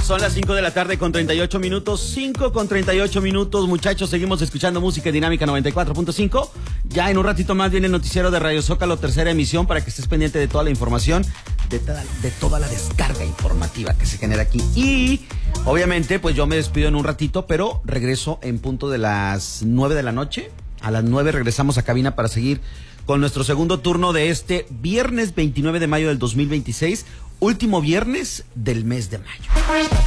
Son las 5 de la tarde con 38 minutos. 5 con 38 minutos, muchachos. Seguimos escuchando música dinámica 94.5. Ya en un ratito más viene el noticiero de Radio Zócalo, tercera emisión, para que estés pendiente de toda la información, de toda la descarga informativa que se genera aquí. Y obviamente, pues yo me despido en un ratito, pero regreso en punto de las 9 de la noche. A las 9 regresamos a cabina para seguir con nuestro segundo turno de este viernes 29 de mayo del 2026, último viernes del mes de mayo.